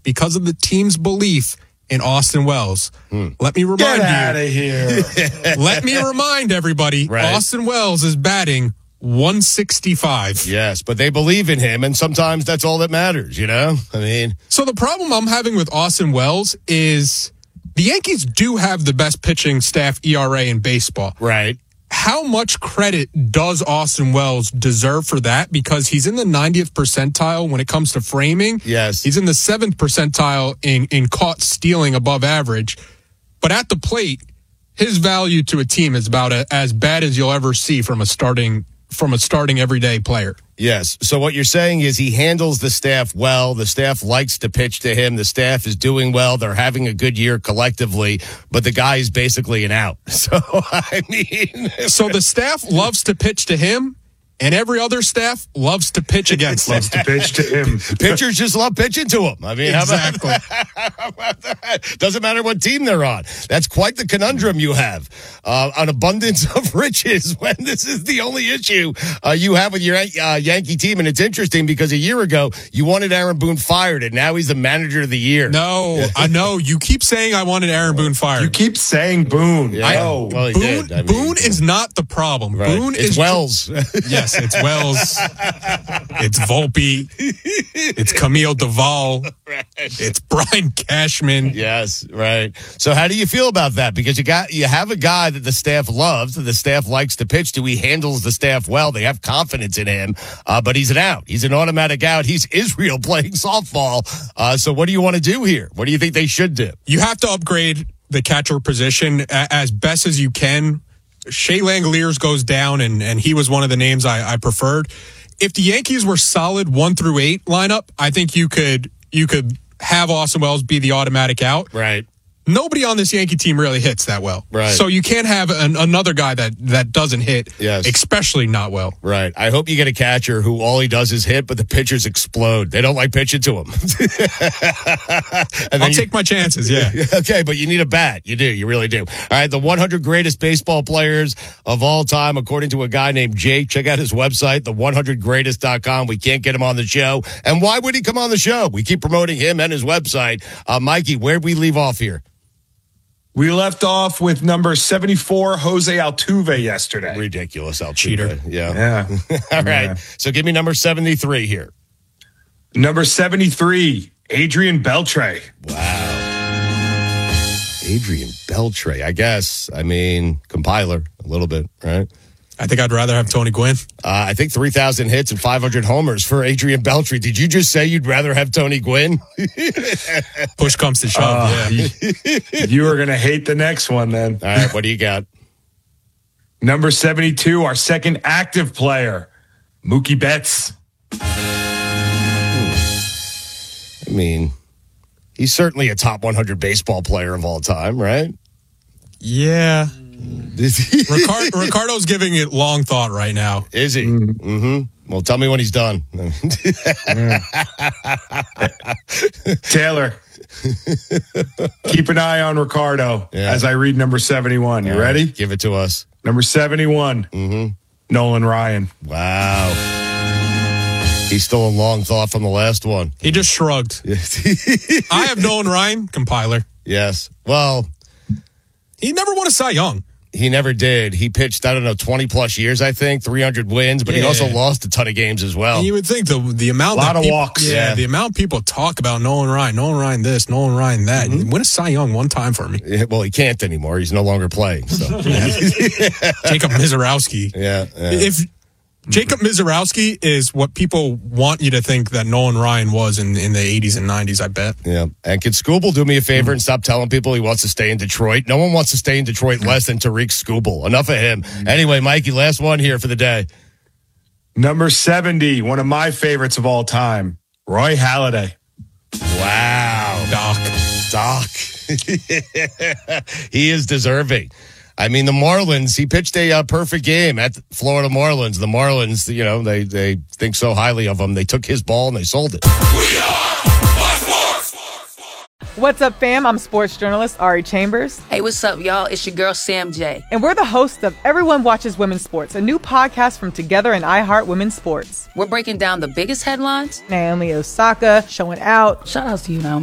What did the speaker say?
because of the team's belief in Austin Wells. Let me remind Get you. out of here. Let me remind everybody, Right. Austin Wells is batting 165. Yes, but they believe in him, and sometimes that's all that matters, you know? I mean, So the problem I'm having with Austin Wells is the Yankees do have the best pitching staff ERA in baseball. right. How much credit does Austin Wells deserve for that? Because he's in the 90th percentile when it comes to framing. Yes. He's in the 7th percentile in caught stealing above average. But at the plate, his value to a team is about as bad as you'll ever see from a starting everyday player. Yes. So what you're saying is he handles the staff well. The staff likes to pitch to him. The staff is doing well. They're having a good year collectively, but the guy is basically an out. So, I mean. So the staff loves to pitch to him, and every other staff loves to pitch against him. Loves to pitch to him. Pitchers just love pitching to him. I mean, Exactly. how about that? Doesn't matter what team they're on. That's quite the conundrum you have. An abundance of riches when this is the only issue you have with your Yankee team. And it's interesting because a year ago, you wanted Aaron Boone fired, and now he's the manager of the year. No, I know. You keep saying I wanted Aaron Boone fired. You keep saying Boone. Yeah. No. Well, he Boone, did. I mean, Boone is not the problem. right. Boone It's is Wells. Yes, it's Wells. It's Volpe. It's Camille Duvall. It's Brian Cashman. Yes, right. So how do you feel about that? Because you have a guy that the staff loves, that the staff likes to pitch to. He handles the staff well. They have confidence in him, but he's an out. He's an automatic out. He's Israel playing softball. So what do you want to do here? What do you think they should do? You have to upgrade the catcher position as best as you can. Shea Langoliers goes down, and he was one of the names I preferred. If the Yankees were solid 1 through 8 lineup, I think you could have Austin Wells be the automatic out. Right. Nobody on this Yankee team really hits that well. Right. So you can't have another guy that doesn't hit, Yes. especially not well. Right. I hope you get a catcher who all he does is hit, but the pitchers explode. They don't like pitching to him. I'll take my chances, yeah. Okay, but you need a bat. You do. You really do. All right, the 100 greatest baseball players of all time, according to a guy named Jake. Check out his website, the100greatest.com. We can't get him on the show. And why would he come on the show? We keep promoting him and his website. Mikey, where'd we leave off here? We left off with number 74, Jose Altuve, yesterday. Ridiculous, Altuve. Cheater. Yeah. Yeah. All right. Yeah. So give me number 73 here. Number 73, Adrian Beltre. Wow. Adrian Beltre, I guess. I mean, compiler a little bit, right? I think I'd rather have Tony Gwynn. I think 3,000 hits and 500 homers for Adrian Beltre. Did you just say you'd rather have Tony Gwynn? Push comes to shove, yeah. You are going to hate the next one then. All right, what do you got? Number 72, our second active player, Mookie Betts. I mean, he's certainly a top 100 baseball player of all time, right? Yeah. Ricardo's giving it long thought right now. Is he? Mm-hmm. Well, tell me when he's done. Taylor, keep an eye on Ricardo as I read number 71. You ready? Give it to us. Number 71, Nolan Ryan. Wow. He's still a long thought from the last one. He just shrugged. I have Nolan Ryan, compiler. Yes. Well, he never won a Cy Young. He never did. He pitched, 20 plus years, I think, 300 wins, but he also lost a ton of games as well. And you would think the amount a lot of walks. Yeah, the amount people talk about Nolan Ryan this, Nolan Ryan that. Win a Cy Young one time for me. Well, he can't anymore. He's no longer playing. So. Jacob Mizorowski. Yeah. If Jacob Mizorowski is what people want you to think that Nolan Ryan was in the 80s and 90s, I bet. Yeah. And can Skubal do me a favor and stop telling people he wants to stay in Detroit? No one wants to stay in Detroit less than Tariq Skubal. Enough of him. Anyway, Mikey, last one here for the day. Number 70, one of my favorites of all time, Roy Halladay. Wow. Doc. He is deserving. I mean, the Marlins, he pitched a perfect game at the Florida Marlins. The Marlins, they think so highly of him. They took his ball and they sold it. What's up, fam? I'm sports journalist Ari Chambers. Hey, what's up, y'all? It's your girl, Sam J. And we're the hosts of Everyone Watches Women's Sports, a new podcast from Together and iHeart Women's Sports. We're breaking down the biggest headlines. Naomi Osaka showing out. Shout out to you, Naomi.